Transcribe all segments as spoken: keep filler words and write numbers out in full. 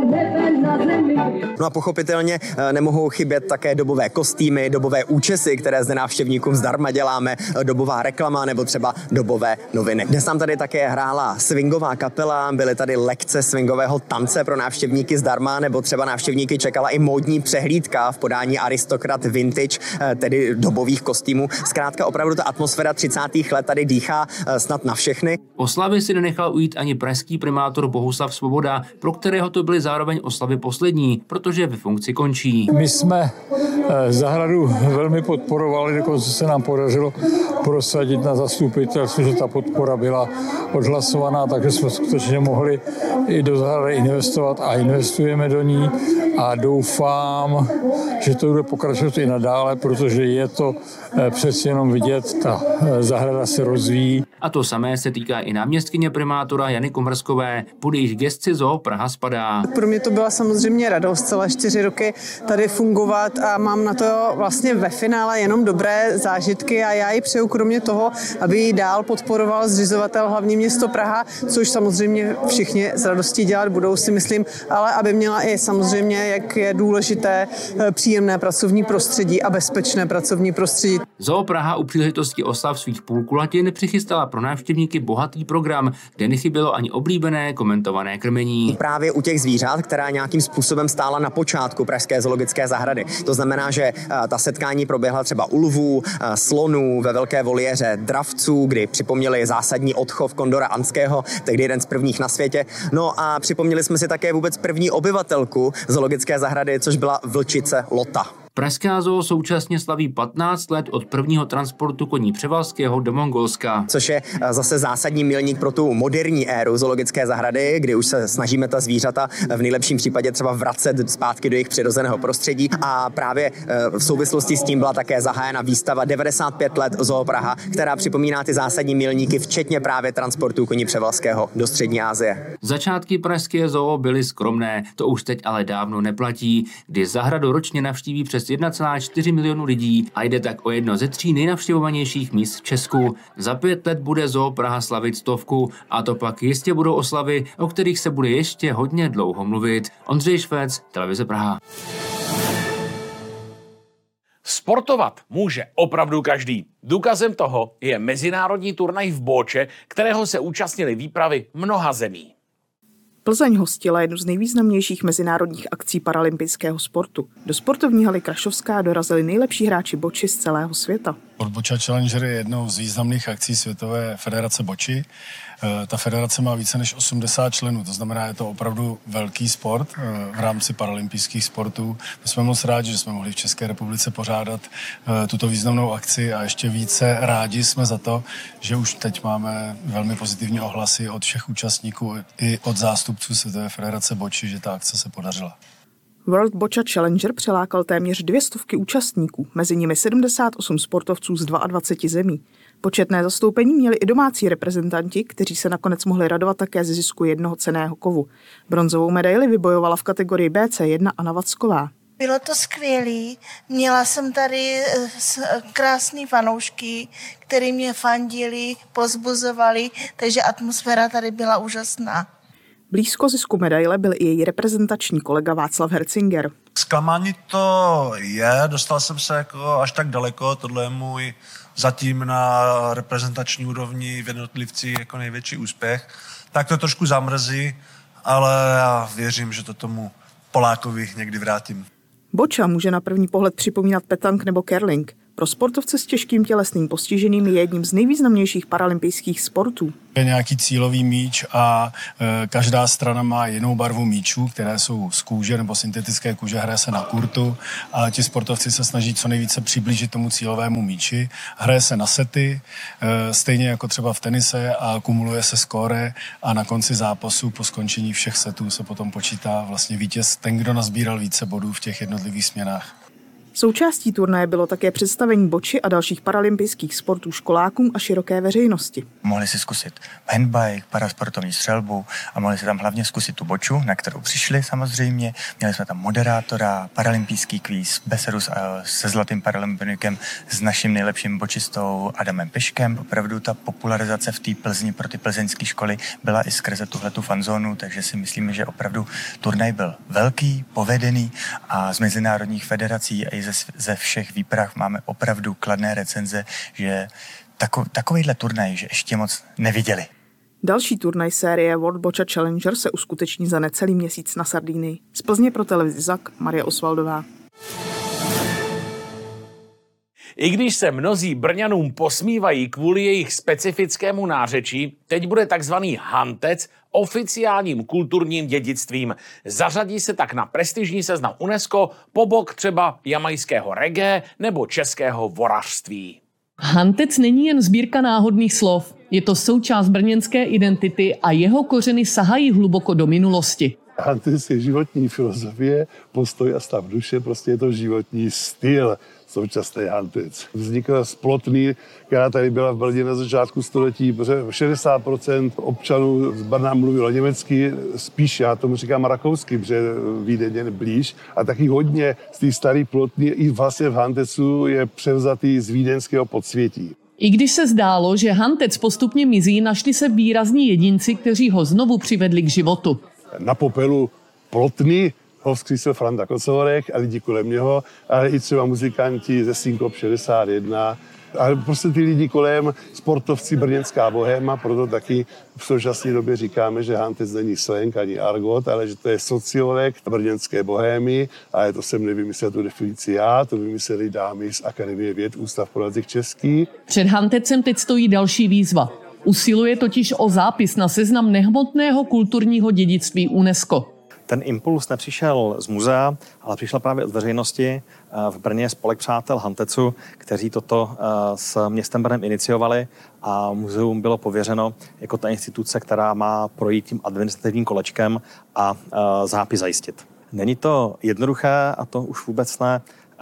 No a pochopitelně nemohou chybět také dobové kostýmy, dobové účesy, které zde návštěvníkům zdarma děláme, dobová reklama nebo třeba dobové noviny. Dnes nám tady také hrála swingová kapela, byly tady lekce swingového tance pro návštěvníky zdarma, nebo třeba návštěvníky čekala i módní přehlídka v podání Aristokrat Vintage, tedy dobových kostýmů. Zkrátka opravdu ta atmosféra třicátých let tady dýchá snad na všechny. Oslavy si nenechal ujít ani pražský primátor Bohuslav Svoboda, pro kterého to byly zároveň oslavy poslední, protože ve funkci končí. My jsme zahradu velmi podporovali, dokonce se nám podařilo prosadit na zastupitelstvu, že ta podpora byla odhlasovaná, takže jsme skutečně mohli i do zahrady investovat a investujeme do ní a doufám, že to bude pokračovat i nadále, protože je to přeci jenom vidět, ta zahrada se rozvíjí. A to samé se týká i náměstkyně primátora Jany Komrskové, pod jejich gesci Zoo Praha spadá. Pro mě to byla samozřejmě radost celé čtyři roky tady fungovat a mám na to vlastně ve finále jenom dobré zážitky a já ji přeju kromě toho, aby ji dál podporoval zřizovatel hlavní město Praha, což samozřejmě všichni z radostí dělat budou, si myslím, ale aby měla i samozřejmě, jak je důležité, příjemné pracovní prostředí a bezpečné pracovní prostředí. Zoo Praha u příležitosti oslav svých půlkulatin přichystala pro návštěvníky bohatý program, kde nechybělo ani oblíbené komentované krmení. Právě u těch zvířat, která nějakým způsobem stála na počátku pražské zoologické zahrady. To znamená, že ta setkání proběhla třeba u lvů, slonů, ve velké voliéře dravců, kdy připomněli zásadní odchov kondora anského, tehdy jeden z prvních na světě. No a připomněli jsme si také vůbec první obyvatelku zoologické zahrady, což byla vlčice Lota. Pražská zoo současně slaví patnáct let od prvního transportu koní Převalského do Mongolska. Což je zase zásadní milník pro tu moderní éru zoologické zahrady, kdy už se snažíme ta zvířata v nejlepším případě třeba vracet zpátky do jejich přirozeného prostředí. A právě v souvislosti s tím byla také zahájena výstava devadesát pět let Zoo Praha, která připomíná ty zásadní milníky, včetně právě transportu koní Převalského do střední Asie. Začátky pražské zoo byly skromné, to už teď ale dávno neplatí, kdy zahradu ročně navštíví přes jedna celá čtyři milionu lidí a jde tak o jedno ze tří nejnavštěvovanějších míst v Česku. Za pět let bude Zoo Praha slavit stovku a to pak jistě budou oslavy, o kterých se bude ještě hodně dlouho mluvit. Ondřej Švec, Televize Praha. Sportovat může opravdu každý. Důkazem toho je mezinárodní turnaj v Bóče, kterého se účastnili výpravy mnoha zemí. Plzeň hostila jednu z nejvýznamnějších mezinárodních akcí paralympijského sportu. Do sportovní haly Krašovská dorazili nejlepší hráči boči z celého světa. Sport Boča Challenger je jednou z významných akcí Světové federace boči. Ta federace má více než osmdesát členů, to znamená, je to opravdu velký sport v rámci paralympijských sportů. My jsme moc rádi, že jsme mohli v České republice pořádat tuto významnou akci a ještě více rádi jsme za to, že už teď máme velmi pozitivní ohlasy od všech účastníků i od zástupců Světové federace boči, že ta akce se podařila. World Bocha Challenger přilákal téměř dvě stovky účastníků, mezi nimi sedmdesát osm sportovců z dvaceti dvou zemí. Početné zastoupení měli i domácí reprezentanti, kteří se nakonec mohli radovat také ze zisku jednoho cenného kovu. Bronzovou medaili vybojovala v kategorii bé cé jedna Anna Vacková. Bylo to skvělý, měla jsem tady krásný fanoušky, který mě fandili, pozbuzovali, takže atmosféra tady byla úžasná. Blízko zisku medaile byl i její reprezentační kolega Václav Hercinger. Zklamání to je, dostal jsem se jako až tak daleko, tohle je můj zatím na reprezentační úrovni v jednotlivci jako největší úspěch. Tak to trošku zamrzí, ale já věřím, že to tomu Polákovi někdy vrátím. Boča může na první pohled připomínat petank nebo curling. Pro sportovce s těžkým tělesným postižením je jedním z nejvýznamnějších paralympijských sportů. Je nějaký cílový míč a e, každá strana má jinou barvu míčů, které jsou z kůže nebo syntetické kůže, hraje se na kurtu a ti sportovci se snaží co nejvíce přiblížit tomu cílovému míči. Hraje se na sety, e, stejně jako třeba v tenise a kumuluje se skóre a na konci zápasu po skončení všech setů se potom počítá vlastně vítěz, ten, kdo nazbíral více bodů v těch jednotlivých směnách. Součástí turnaje bylo také představení boči a dalších paralympijských sportů školákům a široké veřejnosti. Mohli si zkusit handbike, parasportovní střelbu a mohli si tam hlavně zkusit tu boču, na kterou přišli samozřejmě. Měli jsme tam moderátora, paralympijský kvíz, besedu se zlatým paralympinikem, s naším nejlepším bočistou Adamem Piškem. Opravdu ta popularizace v té Plzni pro ty plzeňské školy byla i skrze tuhletu fanzónu, takže si myslíme, že opravdu turnaj byl velký, povedený a z mezinárodních federací a i ze, ze všech výprav máme opravdu kladné recenze, že tako, takovýhle turnaj, že ještě moc neviděli. Další turnaj série World Boccia Challenger se uskuteční za necelý měsíc na Sardinii. Z Plzně pro televizi Zak, Marie Osvaldová. I když se mnozí Brňanům posmívají kvůli jejich specifickému nářečí, teď bude takzvaný hantec oficiálním kulturním dědictvím. Zařadí se tak na prestižní seznam UNESCO po bok třeba jamajského reggae nebo českého vorařství. Hantec není jen sbírka náhodných slov. Je to součást brněnské identity a jeho kořeny sahají hluboko do minulosti. Hantec je životní filozofie, postoj a stav duše, prostě je to životní styl. Současný hantec. Vznikla z Plotny, která tady byla v Brně na začátku století, protože šedesát procent občanů z Brna mluvilo německy, spíš já tomu říkám rakousky, protože Vídeň je blíž. A taky hodně z té staré Plotny i vlastně v hantecu je převzatý z vídeňského podsvětí. I když se zdálo, že hantec postupně mizí, našli se výrazní jedinci, kteří ho znovu přivedli k životu. Na popelu Plotny ho vzkřísil Franta Kocourek a lidi kolem něho, ale i třeba muzikanti ze Synkop šedesát jedna. A prostě ty lidi kolem, sportovci brněnská bohéma, proto taky v současné době říkáme, že hantec není slang ani argot, ale že to je sociolekt brněnské bohémy a je to jsem nevymyslel tu definici já, to vymysleli dámy z Akademie věd Ústav pro jazyk český. Před hantecem teď stojí další výzva. Usiluje totiž o zápis na seznam nehmotného kulturního dědictví UNESCO. Ten impuls nepřišel z muzea, ale přišel právě od veřejnosti. V Brně je spolek přátel hantecu, kteří toto s městem Brnem iniciovali a muzeum bylo pověřeno jako ta instituce, která má projít tím administrativním kolečkem a zápis zajistit. Není to jednoduché a to už vůbec ne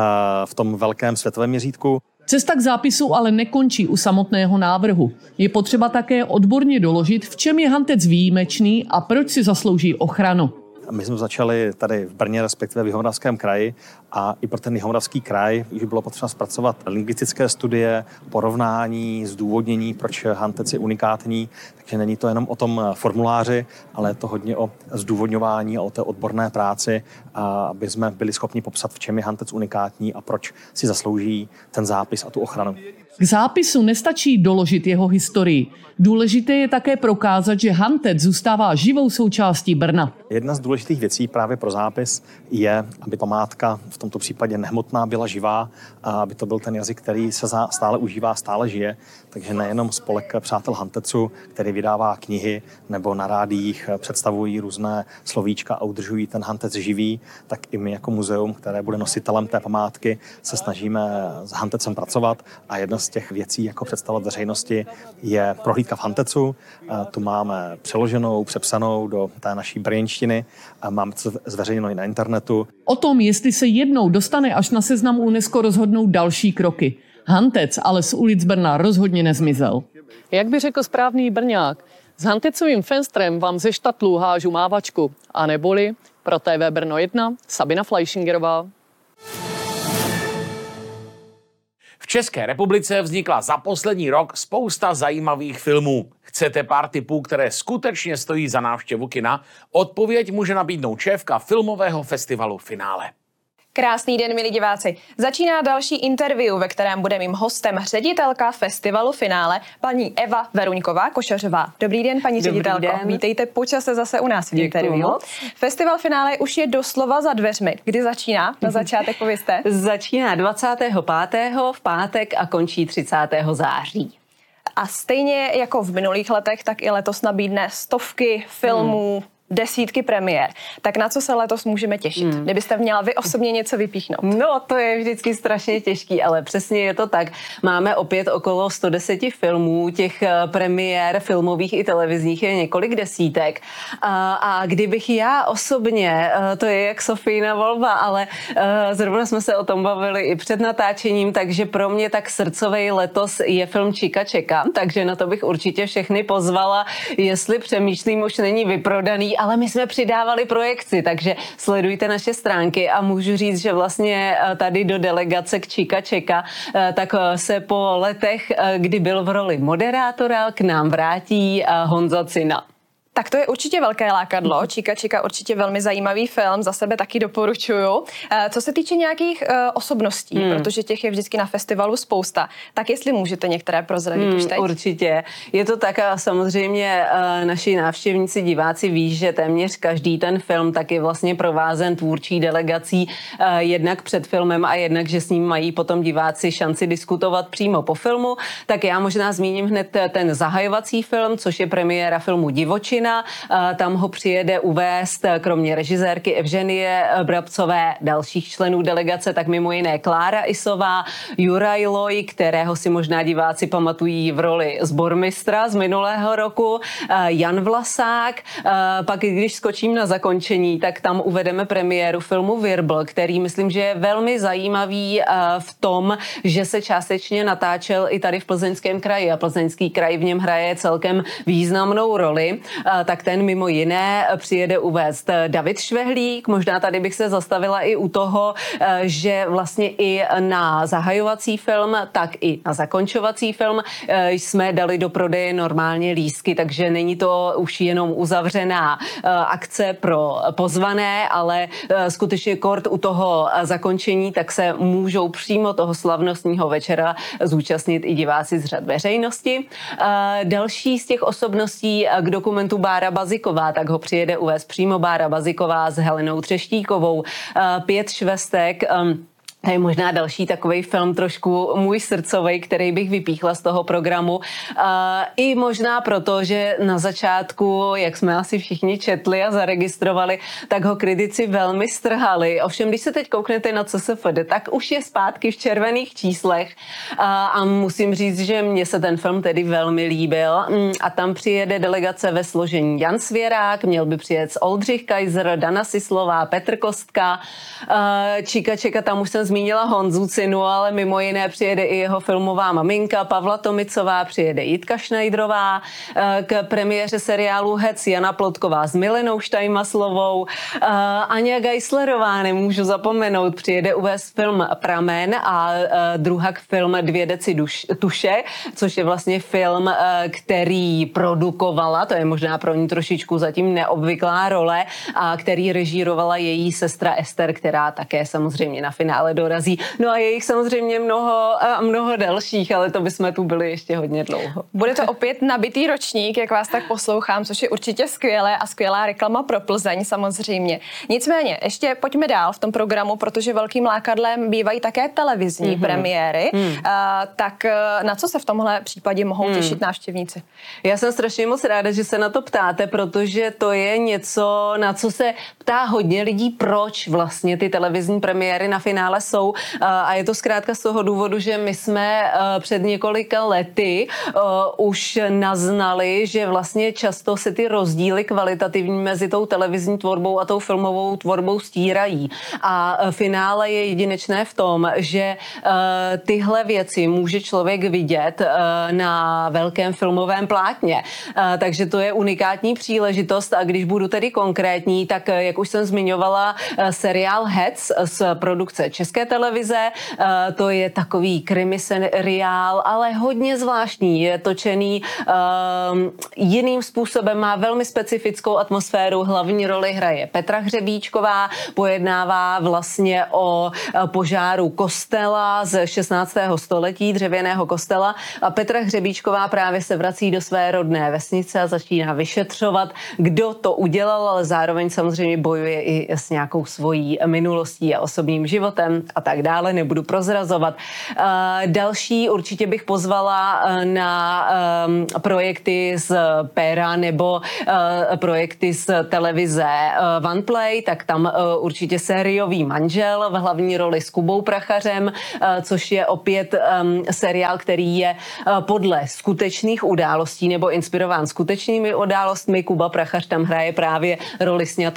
v tom velkém světovém měřítku. Cesta k zápisu ale nekončí u samotného návrhu. Je potřeba také odborně doložit, v čem je hantec výjimečný a proč si zaslouží ochranu. My jsme začali tady v Brně, respektive v Jihomoravském kraji a i pro ten Jihomoravský kraj už bylo potřeba zpracovat lingvistické studie, porovnání, zdůvodnění, proč hantec je unikátní. Takže není to jenom o tom formuláři, ale je to hodně o zdůvodňování a o té odborné práci, aby jsme byli schopni popsat, v čem je hantec unikátní a proč si zaslouží ten zápis a tu ochranu. K zápisu nestačí doložit jeho historii. Důležité je také prokázat, že hantec zůstává živou součástí Brna. Jedna z důležitých věcí právě pro zápis je, aby památka, v tomto případě nehmotná, byla živá, a aby to byl ten jazyk, který se stále užívá, stále žije. Takže nejenom spolek přátel hantecu, který vydává knihy nebo na rádiích představují různé slovíčka a udržují ten hantec živý, tak i my jako muzeum, které bude nositelem té památky, se snažíme s hantecem pracovat a jedna z těch věcí, jako představovat veřejnosti, je prohlídka v hantecu. Tu máme přeloženou, přepsanou do té naší brněnštiny a máme to zveřejněno i na internetu. O tom, jestli se jednou dostane až na seznam UNESCO, rozhodnou další kroky. Hantec ale z ulic Brna rozhodně nezmizel. Jak by řekl správný Brňák, s hantecovým fenstrem vám ze štatlu hážu mávačku. A neboli pro T V Brno jedna Sabina Fleischingerová. V České republice vznikla za poslední rok spousta zajímavých filmů. Chcete pár tipů, které skutečně stojí za návštěvu kina? Odpověď může nabídnout šéfka filmového festivalu Finále. Krásný den, milí diváci. Začíná další interview, ve kterém bude mým hostem ředitelka festivalu Finále, paní Eva Veruňková Košařová. Dobrý den, paní Dobrý ředitelko. Den. Vítejte počase zase u nás v interview. Festival Finále už je doslova za dveřmi. Kdy začíná? Na začátek povězte. Začíná dvacátého pátého v pátek a končí třicátého září. A stejně jako v minulých letech, tak i letos nabídne stovky filmů, hmm. desítky premiér. Tak na co se letos můžeme těšit? Hmm. Kdybyste měla vy osobně něco vypíchnout. No, to je vždycky strašně těžký, ale přesně je to tak. Máme opět okolo sto deset filmů, těch premiér filmových i televizních je několik desítek. A, a kdybych já osobně, to je jak Sofína volba, ale zrovna jsme se o tom bavili i před natáčením, takže pro mě tak srdcovej letos je film Čika čeka, takže na to bych určitě všechny pozvala, jestli přemýšlím, už není vyprodaný, ale my jsme přidávali projekci, takže sledujte naše stránky a můžu říct, že vlastně tady do delegace k Čika čeka, tak se po letech, kdy byl v roli moderátora, k nám vrátí Honza Cina. Tak to je určitě velké lákadlo. Čika čika určitě velmi zajímavý film, za sebe taky doporučuju. Co se týče nějakých uh, osobností, hmm. protože těch je vždycky na festivalu spousta, tak jestli můžete některé prozradit hmm, už teď? Určitě. Je to tak a samozřejmě uh, naši návštěvníci, diváci ví, že téměř každý ten film tak je vlastně provázen tvůrčí delegací uh, jednak před filmem a jednak, že s ním mají potom diváci šanci diskutovat přímo po filmu. Tak já možná zmíním hned ten zahajovací film, což je premiéra filmu Divočina. Tam ho přijede uvést kromě režisérky Evženie Brabcové, dalších členů delegace, tak mimo jiné Klára Isová, Juraj Loj, kterého si možná diváci pamatují v roli sbormistra z minulého roku, Jan Vlasák. Pak když skočím na zakončení, tak tam uvedeme premiéru filmu Virbl, který myslím, že je velmi zajímavý v tom, že se částečně natáčel i tady v Plzeňském kraji a Plzeňský kraj v něm hraje celkem významnou roli. Tak ten mimo jiné přijede uvést David Švehlík. Možná tady bych se zastavila i u toho, že vlastně i na zahajovací film, tak i na zakončovací film jsme dali do prodeje normálně lístky, takže není to už jenom uzavřená akce pro pozvané, ale skutečně kort u toho zakončení, tak se můžou přímo toho slavnostního večera zúčastnit i diváci z řad veřejnosti. Další z těch osobností k dokumentu Bára Baziková, tak ho přijede uvést přímo Bára Baziková s Helenou Třeštíkovou. Pět švestek, to je možná další takový film trošku můj srdcovej, který bych vypíchla z toho programu. Uh, I možná proto, že na začátku, jak jsme asi všichni četli a zaregistrovali, tak ho kritici velmi strhali. Ovšem, když se teď kouknete na C S F D, tak už je zpátky v červených číslech. Uh, a musím říct, že mně se ten film tedy velmi líbil. Mm, a tam přijede delegace ve složení Jan Svěrák, měl by přijet Oldřich Kaiser, Dana Sislová, Petr Kostka. Uh, Čika čeka, tam už jsem zmínila Honzu Cinu, ale mimo jiné přijede i jeho filmová maminka Pavla Tomicová, přijede Jitka Šnajdrová, k premiéře seriálu Hec Jana Plotková s Milenou Štajmaslovou, Aňa Geislerová, nemůžu zapomenout, přijede uvést film Pramen a druhak film Dvě deci duš, tuše, což je vlastně film, který produkovala, to je možná pro ní trošičku zatím neobvyklá role, a který režírovala její sestra Ester, která také samozřejmě na finále dorazí. No a je jich samozřejmě mnoho a mnoho dalších, ale to bychom tu byli ještě hodně dlouho. Bude to opět nabitý ročník, jak vás tak poslouchám, což je určitě skvělé a skvělá reklama pro Plzeň samozřejmě. Nicméně, ještě pojďme dál v tom programu, protože velkým lákadlem bývají také televizní mm-hmm. premiéry. Mm. A, tak na co se v tomhle případě mohou mm. těšit návštěvníci? Já jsem strašně moc ráda, že se na to ptáte, protože to je něco, na co se ptá hodně lidí, proč vlastně ty televizní premiéry na finále jsou. A je to zkrátka z toho důvodu, že my jsme před několika lety už naznali, že vlastně často se ty rozdíly kvalitativní mezi tou televizní tvorbou a tou filmovou tvorbou stírají. A finále je jedinečné v tom, že tyhle věci může člověk vidět na velkém filmovém plátně. Takže to je unikátní příležitost a když budu tedy konkrétní, tak jak už jsem zmiňovala, seriál Hec z produkce České televize, to je takový krimi seriál, ale hodně zvláštní, je točený um, jiným způsobem, má velmi specifickou atmosféru, hlavní roli hraje Petra Hřebíčková, pojednává vlastně o požáru kostela z šestnáctého století, dřevěného kostela a Petra Hřebíčková právě se vrací do své rodné vesnice a začíná vyšetřovat, kdo to udělal, ale zároveň samozřejmě bojuje i s nějakou svojí minulostí a osobním životem. a tak dále, nebudu prozrazovat. Další určitě bych pozvala na projekty z Péra nebo projekty z televize OnePlay, tak tam určitě Sériový manžel v hlavní roli s Kubou Prachařem, což je opět seriál, který je podle skutečných událostí nebo inspirován skutečnými událostmi. Kuba Prachař tam hraje právě roli sňatku